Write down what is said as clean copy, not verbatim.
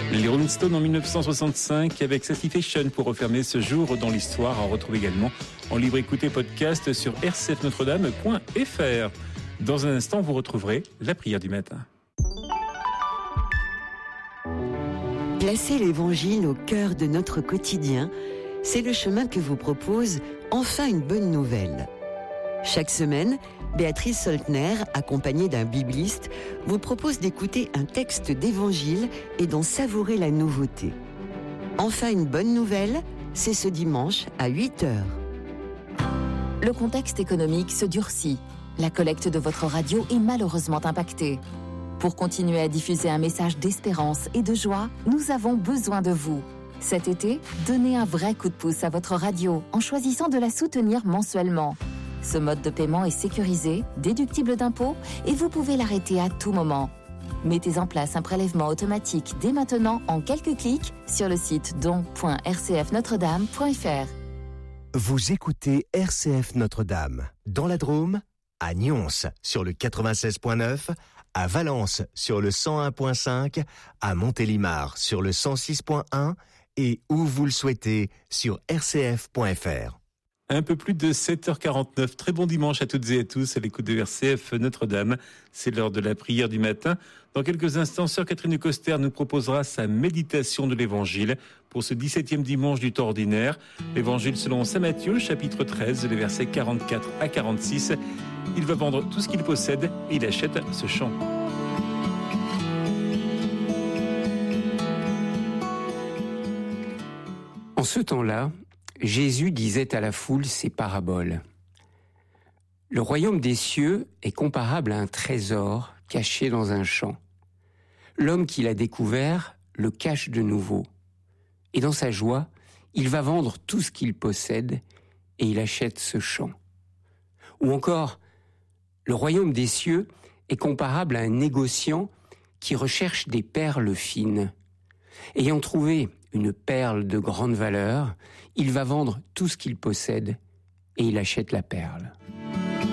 Les Rolling Stones en 1965 avec Satisfaction pour refermer ce jour dans l'histoire. À retrouver également en libre écoute et podcast sur rcfnotredame.fr. Dans un instant, vous retrouverez la prière du matin. Placer l'Évangile au cœur de notre quotidien, c'est le chemin que vous propose Enfin une bonne nouvelle. Chaque semaine, Béatrice Soltner, accompagnée d'un bibliste, vous propose d'écouter un texte d'évangile et d'en savourer la nouveauté. Enfin une bonne nouvelle, c'est ce dimanche à 8h. Le contexte économique se durcit. La collecte de votre radio est malheureusement impactée. Pour continuer à diffuser un message d'espérance et de joie, nous avons besoin de vous. Cet été, donnez un vrai coup de pouce à votre radio en choisissant de la soutenir mensuellement. Ce mode de paiement est sécurisé, déductible d'impôts et vous pouvez l'arrêter à tout moment. Mettez en place un prélèvement automatique dès maintenant en quelques clics sur le site don.rcfnotredame.fr. Vous écoutez RCF Notre-Dame, dans la Drôme, à Nyons sur le 96.9, à Valence sur le 101.5, à Montélimar sur le 106.1 et où vous le souhaitez sur rcf.fr. Un peu plus de 7h49. Très bon dimanche à toutes et à tous à l'écoute de RCF Notre-Dame. C'est l'heure de la prière du matin. Dans quelques instants, sœur Catherine Coster nous proposera sa méditation de l'Évangile pour ce 17e dimanche du temps ordinaire. L'Évangile selon saint Matthieu, chapitre 13, les versets 44 à 46. Il va vendre tout ce qu'il possède et il achète ce champ. En ce temps-là, Jésus disait à la foule ces paraboles. Le royaume des cieux est comparable à un trésor caché dans un champ. L'homme qui l'a découvert le cache de nouveau. Et dans sa joie, il va vendre tout ce qu'il possède et il achète ce champ. Ou encore, le royaume des cieux est comparable à un négociant qui recherche des perles fines. Ayant trouvé une perle de grande valeur, il va vendre tout ce qu'il possède et il achète la perle.